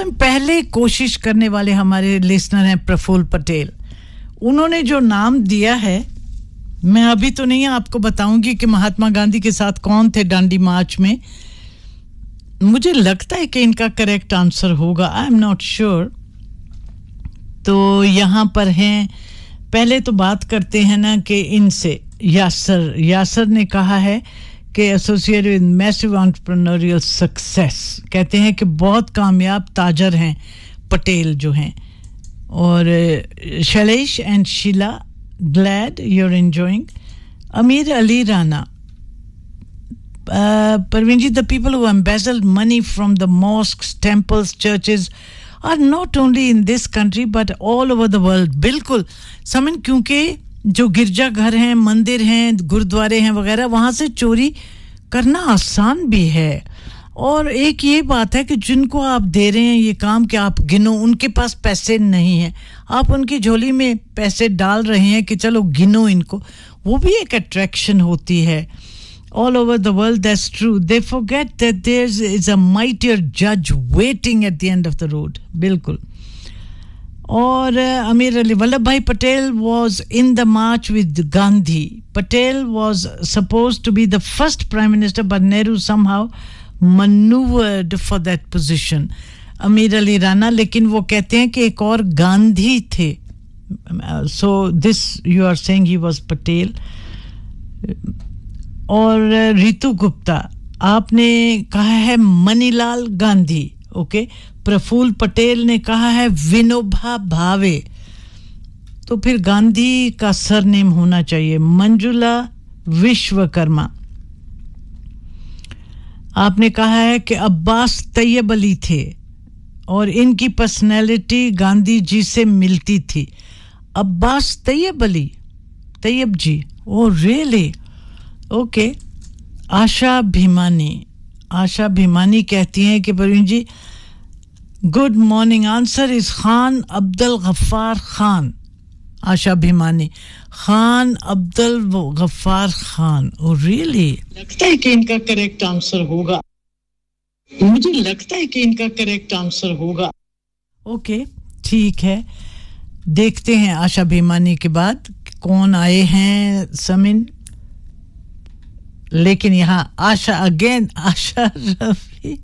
Sir पहले कोशिश करने वाले हमारे लिसनर हैं प्रफुल्ल पटेल. उन्होंने जो नाम दिया है, मैं अभी तो नहीं आपको बताऊंगी कि महात्मा गांधी के साथ कौन थे दांडी मार्च में. मुझे लगता है कि इनका करेक्ट आंसर होगा, आई एम नॉट श्योर. तो यहाँ पर हैं, पहले तो बात करते हैं ना कि इनसे यासर ने कहा है कि associated with massive entrepreneurial success, कहते हैं कि बहुत कामयाब ताजर हैं पटेल जो हैं. और Shailesh and Sheila, glad you're enjoying. Amir Ali Rana, Parveen ji, the people who embezzled money from the mosques, temples, churches are not only in this country but all over the world. बिल्कुल समन, क्योंकि जो गिरजा घर हैं, मंदिर हैं, गुरुद्वारे हैं वगैरह, वहां से चोरी करना आसान भी है. और एक ये बात है कि जिनको आप दे रहे हैं ये काम कि आप गिनो, उनके पास पैसे नहीं हैं, आप उनकी झोली में पैसे डाल रहे हैं कि चलो गिनो इनको, वो भी एक अट्रैक्शन होती है. All over the world, that's true. They forget that there is a mightier judge waiting at the end of the road. बिल्कुल. और Amir Ali Vallabhbhai Patel was in the march with Gandhi. Patel was supposed to be the first prime minister, but Nehru somehow maneuvered for that position. Amir Ali Rana, लेकिन वो कहते हैं कि एक और गांधी थे. So this you are saying he was Patel. और रितु गुप्ता, आपने कहा है मनीलाल गांधी. ओके. प्रफुल्ल पटेल ने कहा है विनोबा भावे, तो फिर गांधी का सरनेम होना चाहिए. मंजुला विश्वकर्मा, आपने कहा है कि अब्बास तैयब अली थे और इनकी पर्सनैलिटी गांधी जी से मिलती थी. अब्बास तैयब अली, तैयब जी, ओ रियली, ओके. आशा भीमानी कहती हैं कि Parveen ji good morning, answer is Khan Abdul Gaffar Khan. Asha Bhimani, Khan Abdul Gaffar Khan, oh really. लगता है कि इनका करेक्ट आंसर होगा, मुझे लगता है कि इनका करेक्ट आंसर होगा. ओके, ठीक है, देखते हैं आशा भीमानी के बाद कौन आए हैं समिन. लेकिन यहाँ आशा रफी